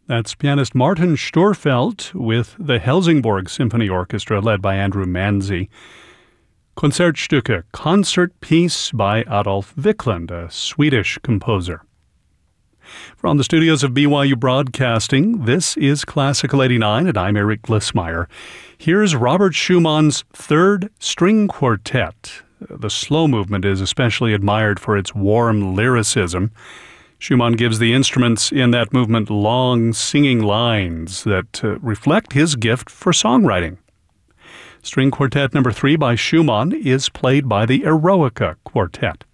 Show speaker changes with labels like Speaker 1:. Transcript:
Speaker 1: That's pianist Martin Storfeld with the Helsingborg Symphony Orchestra led by Andrew Manzi. Concertstücke, concert piece by Adolf Wiklund, a Swedish composer. From the studios of BYU Broadcasting, this is Classical 89, and I'm Eric Glissmeyer. Here's Robert Schumann's Third String Quartet. The slow movement is especially admired for its warm lyricism. Schumann gives the instruments in that movement long, singing lines that reflect his gift for songwriting. String Quartet number 3 by Schumann is played by the Eroica Quartet.